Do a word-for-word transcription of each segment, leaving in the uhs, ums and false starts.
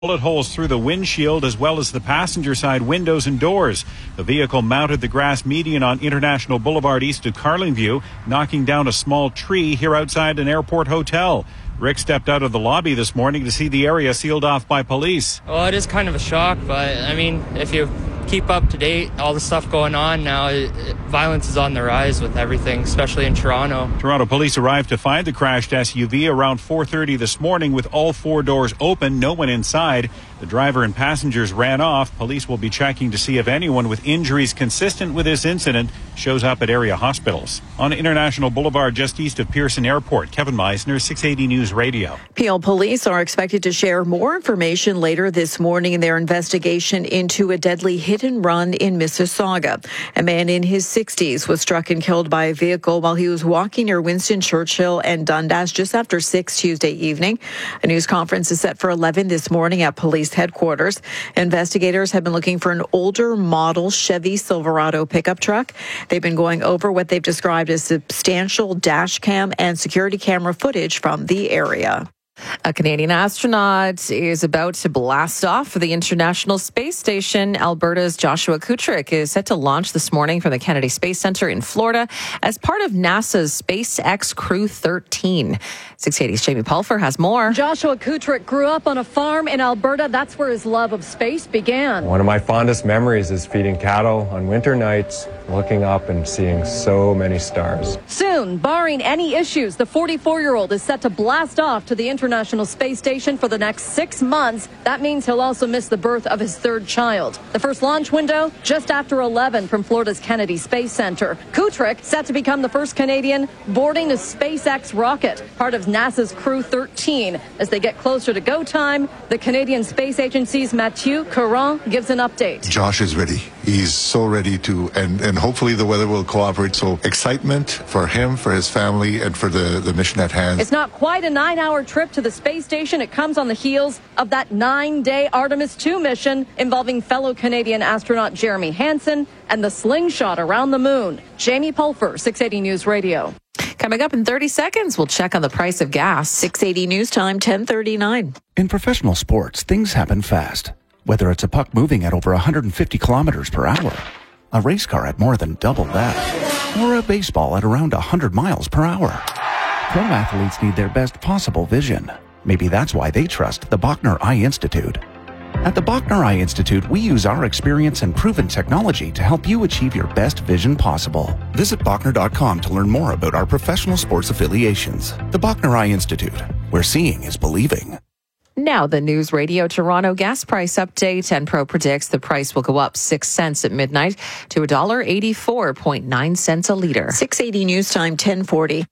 Bullet holes through the windshield as well as the passenger side windows and doors. The vehicle mounted the grass median on International Boulevard east of Carlingview, knocking down a small tree here outside an airport hotel. Rick stepped out of the lobby this morning to see the area sealed off by police. Well, it is kind of a shock, but I mean, if you keep up to date, all the stuff going on now, it, it, violence is on the rise with everything, especially in Toronto. Toronto police arrived to find the crashed S U V around four thirty this morning with all four doors open, no one inside. The driver and passengers ran off. Police will be checking to see if anyone with injuries consistent with this incident shows up at area hospitals. On International Boulevard just east of Pearson Airport, Kevin Meisner, six eighty News Radio. Peel police are expected to share more information later this morning in their investigation into a deadly hit and run in Mississauga. A man in his sixties was struck and killed by a vehicle while he was walking near Winston Churchill and Dundas just after six Tuesday evening. A news conference is set for eleven this morning at police headquarters. Investigators have been looking for an older model Chevy Silverado pickup truck. They've been going over what they've described as substantial dash cam and security camera footage from the area. A Canadian astronaut is about to blast off for the International Space Station. Alberta's Joshua Kutrick is set to launch this morning from the Kennedy Space Center in Florida as part of NASA's SpaceX Crew thirteen. six eighty's Jamie Pulfer has more. Joshua Kutrick grew up on a farm in Alberta. That's where his love of space began. One of my fondest memories is feeding cattle on winter nights, looking up and seeing so many stars. Soon, barring any issues, the forty-four-year-old is set to blast off to the International Space Station for the next six months. That means he'll also miss the birth of his third child. The first launch window, just after eleven from Florida's Kennedy Space Center. Kutrick set to become the first Canadian boarding a SpaceX rocket, part of NASA's Crew thirteen. As they get closer to go time, the Canadian Space Agency's Mathieu Caron gives an update. Josh is ready. He's so ready to, and, and hopefully the weather will cooperate. So excitement for him, for his family, and for the, the mission at hand. It's not quite a nine-hour trip to the space station. It comes on the heels of that nine-day Artemis two mission involving fellow Canadian astronaut Jeremy Hansen and the slingshot around the moon. Jamie Pulfer, six eighty News Radio. Coming up in thirty seconds, we'll check on the price of gas. six eighty News Time, ten thirty-nine. In professional sports, things happen fast. Whether it's a puck moving at over one hundred fifty kilometers per hour, a race car at more than double that, or a baseball at around one hundred miles per hour. Pro athletes need their best possible vision. Maybe that's why they trust the Bachner Eye Institute. At the Bachner Eye Institute, we use our experience and proven technology to help you achieve your best vision possible. Visit Bachner dot com to learn more about our professional sports affiliations. The Bachner Eye Institute, where seeing is believing. Now, the News Radio Toronto gas price update. Enpro predicts the price will go up six cents at midnight to one dollar eighty-four point nine cents a litre. six eighty News Time, ten forty.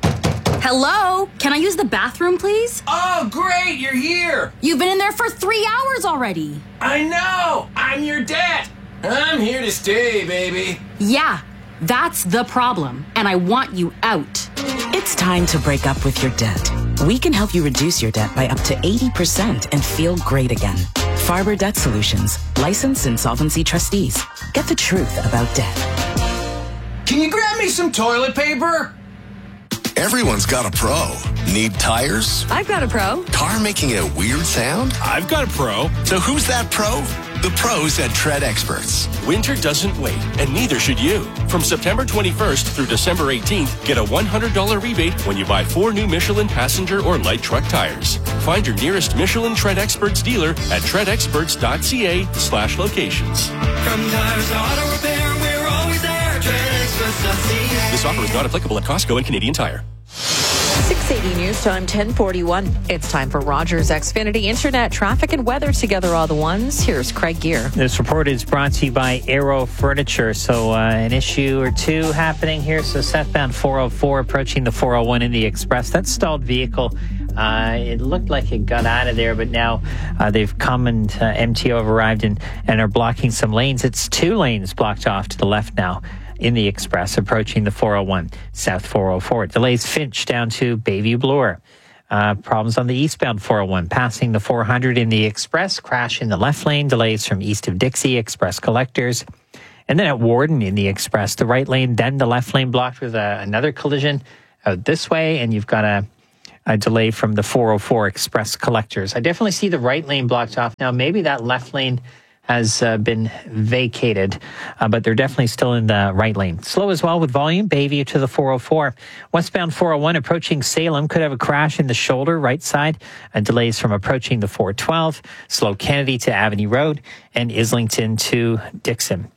Hello? Can I use the bathroom, please? Oh, great, you're here. You've been in there for three hours already. I know. I'm your dad. I'm here to stay, baby. Yeah, that's the problem, and I want you out. It's time to break up with your debt. We can help you reduce your debt by up to eighty percent and feel great again. Farber Debt Solutions, licensed insolvency trustees. Get the truth about debt. Can you grab me some toilet paper? Everyone's got a pro. Need tires? I've got a pro. Car making a weird sound? I've got a pro. So who's that pro? The pros at Tread Experts. Winter doesn't wait, and neither should you. From September twenty-first through December eighteenth, get a one hundred dollars rebate when you buy four new Michelin passenger or light truck tires. Find your nearest Michelin Tread Experts dealer at tread experts dot c a slash locations. From tires to auto repair, we're always there. tread experts dot c a. This offer is not applicable at Costco and Canadian Tire. six eighty News Time, ten forty-one. It's time for Rogers Xfinity Internet, traffic and weather together all the ones. Here's Craig Gear. This report is brought to you by Aero Furniture. So uh, an issue or two happening here. So southbound four oh four approaching the four oh one in the Express. That stalled vehicle. Uh, it looked like it got out of there, but now uh, they've come and uh, M T O have arrived and, and are blocking some lanes. It's two lanes blocked off to the left now in the Express approaching the four oh one, south four oh four. Delays Finch down to Bayview Bloor. Uh, problems on the eastbound four oh one, passing the four hundred in the Express, crash in the left lane, delays from east of Dixie, Express collectors. And then at Warden in the Express, the right lane, then the left lane blocked with a, another collision out this way, and you've got a a delay from the four oh four express collectors. I definitely see the right lane blocked off now. Maybe that left lane has uh, been vacated, uh, but they're definitely still in the right lane. Slow as well with volume. Bayview to the four oh four. Westbound four oh one approaching Salem could have a crash in the shoulder, right side. Uh, delays from approaching the four twelve. Slow Kennedy to Avenue Road and Islington to Dixon.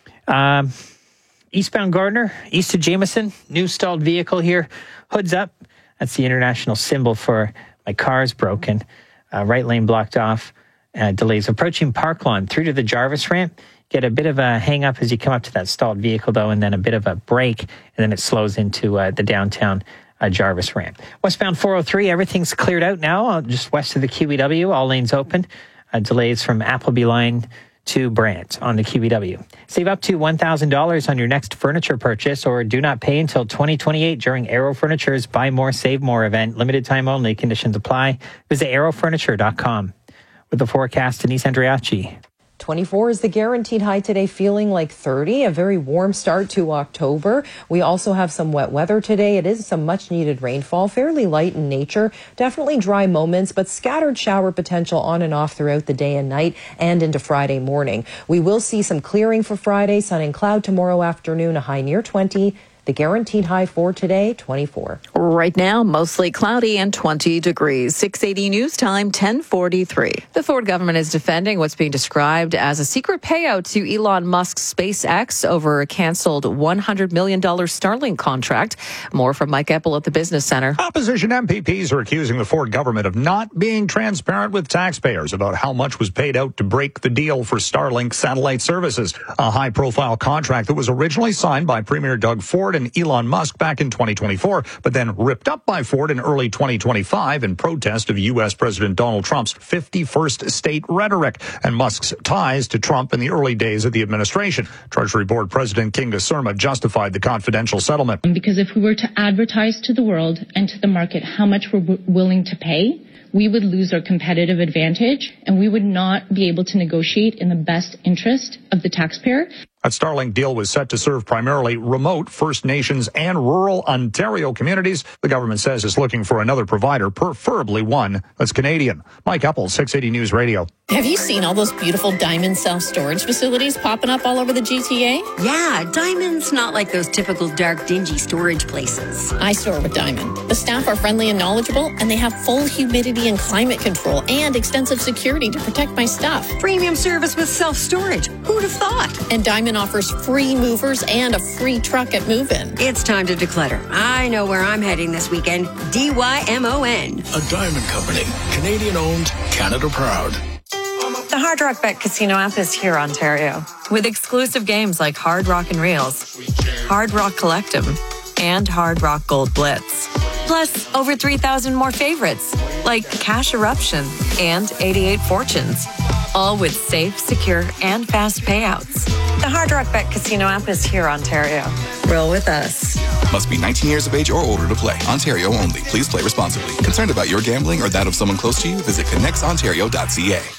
Um, eastbound Gardner, east of Jameson, new stalled vehicle here. Hoods up. That's the international symbol for my car's broken. Uh, right lane blocked off. Uh, delays approaching Park Lawn through to the Jarvis ramp. Get a bit of a hang up as you come up to that stalled vehicle, though, and then a bit of a break, and then it slows into uh, the downtown uh, Jarvis ramp. Westbound four oh three, everything's cleared out now, uh, just west of the Q E W, all lanes open. Uh, delays from Appleby line to Brant on the Q E W. Save up to one thousand dollars on your next furniture purchase, or do not pay until twenty twenty-eight during Aero Furniture's Buy More, Save More event. Limited time only. Conditions apply. Visit aero furniture dot com. With the forecast, Denise Andriachi. twenty-four is the guaranteed high today, feeling like thirty, a very warm start to October. We also have some wet weather today. It is some much needed rainfall, fairly light in nature, definitely dry moments, but scattered shower potential on and off throughout the day and night and into Friday morning. We will see some clearing for Friday, sun and cloud tomorrow afternoon, a high near twenty. The guaranteed high for today, twenty-four. Right now, mostly cloudy and twenty degrees. six eighty News Time, ten forty-three. The Ford government is defending what's being described as a secret payout to Elon Musk's SpaceX over a canceled one hundred million dollars Starlink contract. More from Mike Eppel at the Business Center. Opposition M P Ps are accusing the Ford government of not being transparent with taxpayers about how much was paid out to break the deal for Starlink satellite services, a high-profile contract that was originally signed by Premier Doug Ford and Elon Musk back in twenty twenty-four, but then ripped up by Ford in early twenty twenty-five in protest of U S President Donald Trump's fifty-first state rhetoric and Musk's ties to Trump in the early days of the administration. Treasury Board President Kinga Surma justified the confidential settlement. Because if we were to advertise to the world and to the market how much we're w- willing to pay, we would lose our competitive advantage and we would not be able to negotiate in the best interest of the taxpayer. That Starlink deal was set to serve primarily remote First Nations and rural Ontario communities. The government says it's looking for another provider, preferably one that's Canadian. Mike Eppel, six eighty News Radio. Have you seen all those beautiful Diamond self-storage facilities popping up all over the G T A? Yeah, Diamond's not like those typical dark, dingy storage places. I store with Diamond. The staff are friendly and knowledgeable, and they have full humidity and climate control and extensive security to protect my stuff. Premium service with self-storage. Who'd have thought? And Diamond offers free movers and a free truck at move-in. It's time to declutter. I know where I'm heading this weekend. D Y M O N. A Diamond Company. Canadian owned, Canada proud. The Hard Rock Bet Casino app is here, Ontario, with exclusive games like Hard Rock and Reels, Hard Rock Collectum, and Hard Rock Gold Blitz. Plus, over three thousand more favorites, like Cash Eruption and eighty-eight Fortunes, all with safe, secure, and fast payouts. The Hard Rock Bet Casino app is here, Ontario. Roll with us. Must be nineteen years of age or older to play. Ontario only. Please play responsibly. Concerned about your gambling or that of someone close to you? Visit connects ontario dot c a.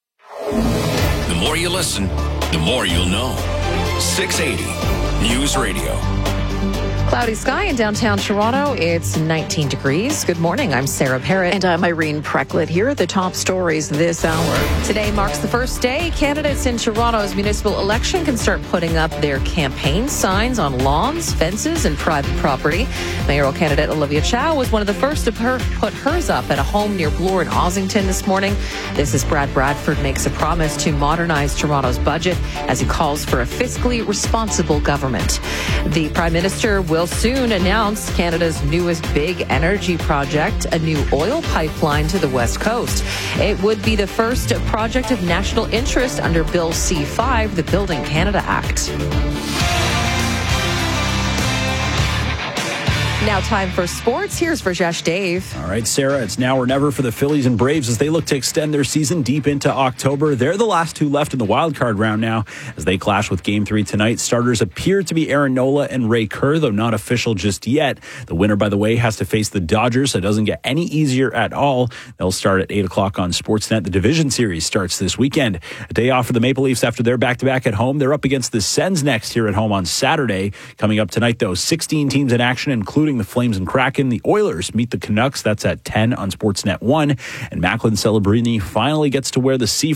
The more you listen, the more you'll know. six eighty News Radio. Cloudy sky in downtown Toronto. It's nineteen degrees. Good morning. I'm Sarah Parrott. And I'm Irene Precklett. Here are the top stories this hour. Today marks the first day candidates in Toronto's municipal election can start putting up their campaign signs on lawns, fences, and private property. Mayoral candidate Olivia Chow was one of the first to per- put hers up at a home near Bloor in Ossington this morning. This as Brad Bradford makes a promise to modernize Toronto's budget as he calls for a fiscally responsible government. The Prime Minister will soon announce Canada's newest big energy project, a new oil pipeline to the West Coast. It would be the first project of national interest under Bill C five, the Building Canada Act. Now time for sports. Here's Rajesh Dave. All right, Sarah, it's now or never for the Phillies and Braves as they look to extend their season deep into October. They're the last two left in the wild card round now as they clash with Game three tonight. Starters appear to be Aaron Nola and Ray Kerr, though not official just yet. The winner, by the way, has to face the Dodgers, so it doesn't get any easier at all. They'll start at eight o'clock on Sportsnet. The division series starts this weekend. A day off for the Maple Leafs after their back-to-back at home. They're up against the Sens next here at home on Saturday. Coming up tonight, though, sixteen teams in action, including hosting the Flames and Kraken. The Oilers meet the Canucks. That's at ten on Sportsnet one. And Macklin Celebrini finally gets to wear the C